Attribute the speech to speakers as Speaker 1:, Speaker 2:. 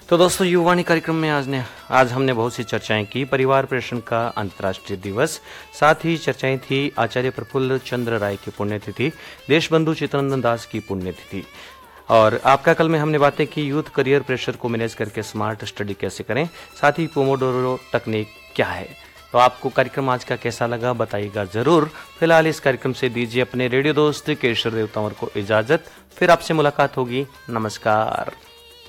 Speaker 1: तो दोस्तों युवाणी कार्यक्रम में आज हमने बहुत सी चर्चाएं की। परिवार प्रेषण का अंतर्राष्ट्रीय दिवस, साथ ही चर्चाएं थी आचार्य प्रफुल्ल चंद्र राय की पुण्यतिथि, देशबंधु चित्तरंजन दास की पुण्यतिथि। और आपका कल में हमने बातें की यूथ करियर प्रेशर को मैनेज करके स्मार्ट स्टडी कैसे करें, साथ ही पोमोडोरो तकनीक क्या है। तो आपको कार्यक्रम आज का कैसा लगा बताइएगा जरूर। फिलहाल इस कार्यक्रम से दीजिए अपने रेडियो दोस्त केशर देव तंवर को इजाजत। फिर आपसे मुलाकात होगी। नमस्कार।